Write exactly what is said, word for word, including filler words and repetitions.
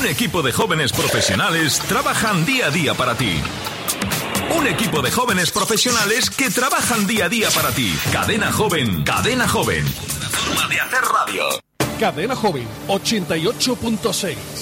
Un equipo de jóvenes profesionales trabajan día a día para ti. Un equipo de jóvenes profesionales que trabajan día a día para ti. Cadena Joven, Cadena Joven. Una forma de hacer radio. Cadena Joven, ochenta y ocho punto seis.